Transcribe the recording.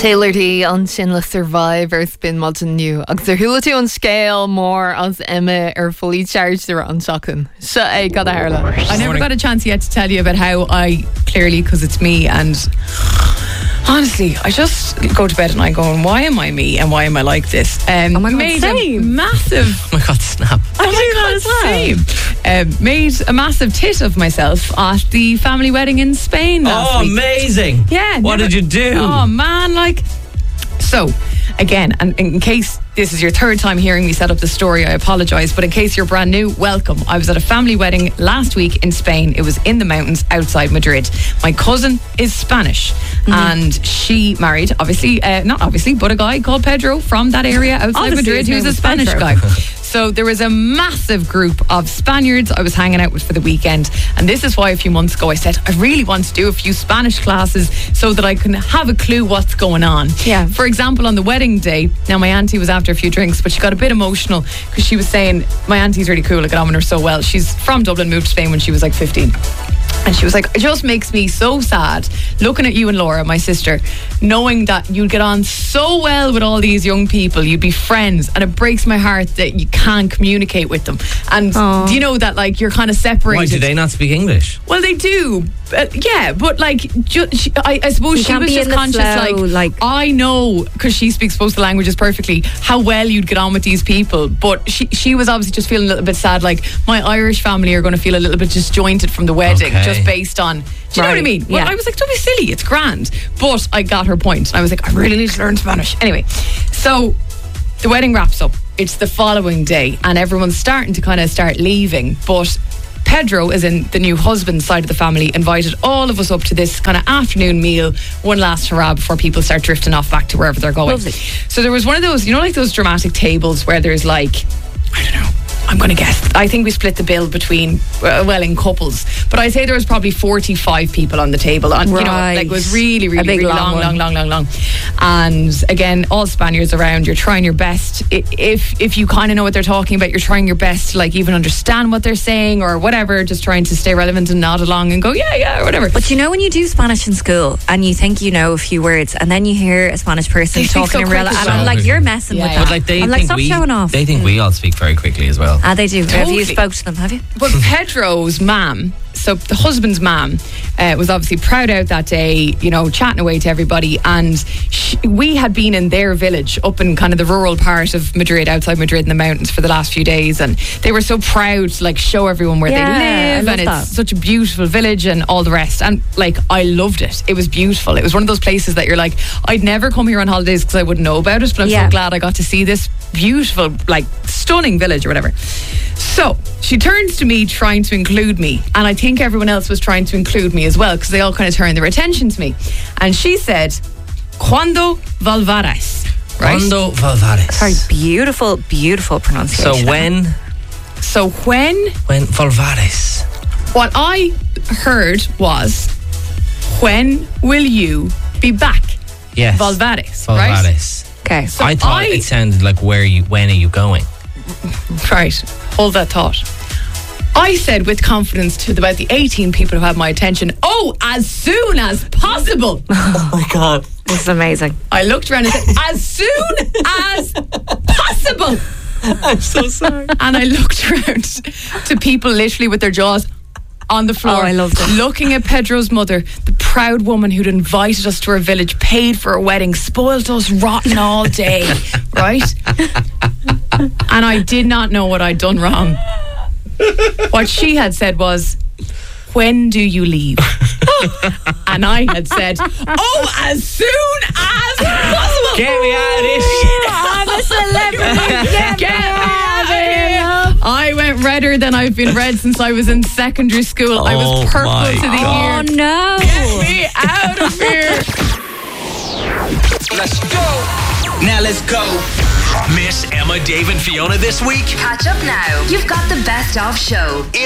Taylor D an sin le Survivor bin mod nu agus er hula tú an scale mór as Emma fully charged ar an socan. So I got a hairla. I never got a chance yet to tell you about how I clearly, because it's me, and honestly, I just go to bed and I go, why am I me and why am I like this? Oh my God, made same. a massive. Oh my God, snap. Oh my God, same. Made a massive tit of myself at the family wedding in Spain last week. Amazing. Yeah. What did you do? Oh man, so again, and in case this is your third time hearing me set up the story, I apologise, but in case you're brand new, welcome. I was at a family wedding last week in Spain. It was in the mountains outside Madrid. My cousin is Spanish and she married, not obviously, but a guy called Pedro from that area outside Madrid who's a Spanish guy. So there was a massive group of Spaniards I was hanging out with for the weekend, and this is why a few months ago I said I really want to do a few Spanish classes so that I can have a clue what's going on. Yeah. For example, on the wedding day, now my auntie was after a few drinks, but she got a bit emotional because she was saying, my auntie's really cool, I get on with her so well. She's from Dublin, moved to Spain when she was like 15. And she was like, it just makes me so sad looking at you and Laura, my sister, knowing that you'd get on so well with all these young people, you'd be friends, and it breaks my heart that you can't communicate with them. And do you know that you're kind of separated? Why do they not speak English? Well, they do. Yeah, but I suppose she was just conscious, I know, because she speaks both the languages perfectly, how well you'd get on with these people. But she was obviously just feeling a little bit sad, my Irish family are going to feel a little bit disjointed from the wedding, just based on, do you know what I mean? Well, I was like, don't be silly, it's grand. But I got her point. I was like, I really need to learn Spanish. Anyway, so the wedding wraps up. It's the following day and everyone's starting to start leaving, but Pedro, as in the new husband's side of the family, invited all of us up to this kind of afternoon meal, one last hurrah before people start drifting off back to wherever they're going. Lovely. So there was one of those, those dramatic tables where there's I don't know, I'm going to guess, I think we split the bill between, in couples, but I'd say there was probably 45 people on the table. And, it was really, really, really long. And again, all Spaniards around, you're trying your best. If you kind of know what they're talking about, you're trying your best to even understand what they're saying or whatever, just trying to stay relevant and nod along and go, yeah, or whatever. But when you do Spanish in school and you think you know a few words and then you hear a Spanish person talking in real, and I'm like, you're messing with that. But I'm like, stop showing off. They think we all speak very quickly as well. They do. Totally. Have you spoke to them, have you? But Pedro's mum, so the husband's mum, was obviously proud out that day, chatting away to everybody. And we had been in their village up in kind of the rural part of Madrid, outside Madrid in the mountains for the last few days. And they were so proud to show everyone where they live. And it's such a beautiful village and all the rest. And I loved it. It was beautiful. It was one of those places that you're like, I'd never come here on holidays because I wouldn't know about it. But I'm so glad I got to see this beautiful, stunning village or whatever. So she turns to me trying to include me, and I think everyone else was trying to include me as well because they all kind of turned their attention to me. And she said, "Cuando volvarás?" Right? Cuando volvarás. Sorry, beautiful, beautiful pronunciation. So when volvarás. What I heard was, when will you be back? Yes. Volvarás. Volvarás. Right? Okay. So I thought it sounded like when are you going? Right, hold that thought. I said with confidence to about the 18 people who had my attention, as soon as possible. Oh my God. This is amazing. I looked around and said, as soon as possible. I'm so sorry. And I looked around to people literally with their jaws on the floor. I loved it. Looking at Pedro's mother, the proud woman who'd invited us to her village, paid for a wedding, spoiled us rotten all day, right? And I did not know what I'd done wrong. What she had said was, when do you leave? And I had said, as soon as possible. Get me out of this. I'm a celebrity. Get me out of here. I went redder than I've been red since I was in secondary school. I was purple to the ear. Oh no. Get me out of here. Let's go. Now let's go. Miss Emma, Dave and Fiona this week? Catch up now. You've got the best of show.